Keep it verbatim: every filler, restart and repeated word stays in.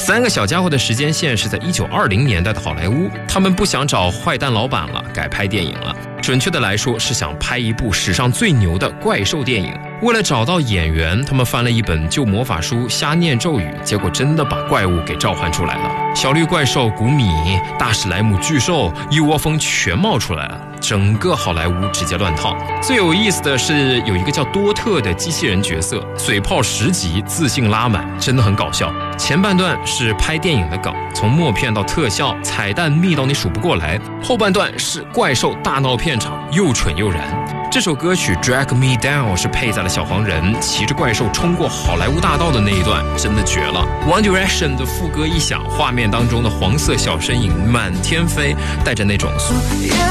三个小家伙的时间线是在一九二零年代的好莱坞，他们不想找坏蛋老板了，改拍电影了。准确的来说，是想拍一部史上最牛的怪兽电影。为了找到演员，他们翻了一本旧魔法书，瞎念咒语，结果真的把怪物给召唤出来了。小绿怪兽、古米、大史莱姆巨兽，一窝蜂全冒出来了，整个好莱坞直接乱套。最有意思的是，有一个叫多特的机器人角色，嘴炮十级，自信拉满，真的很搞笑。前半段是拍电影的梗，从默片到特效，彩蛋密到你数不过来；后半段是怪兽大闹片场，又蠢又燃。这首歌曲 Drag Me Down 是配在了小黄人骑着怪兽冲过好莱坞大道的那一段，真的绝了。One Direction 的副歌一响，画面当中的黄色小身影满天飞，带着那种